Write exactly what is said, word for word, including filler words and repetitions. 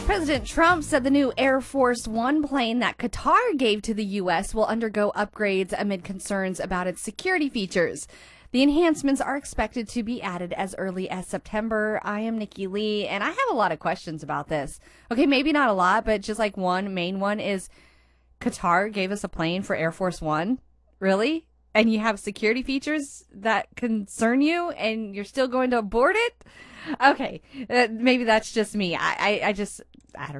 President Trump said the new Air Force One plane that Qatar gave to the U S will undergo upgrades amid concerns about its security features. The enhancements are expected to be added as early as September. I am Nikki Lee, and I have a lot of questions about this. Okay, maybe not a lot, but just like one main one is Qatar gave us a plane for Air Force One? Really? And you have security features that concern you, and you're still going to board it? Okay, uh, maybe that's just me. I, I, I just, I don't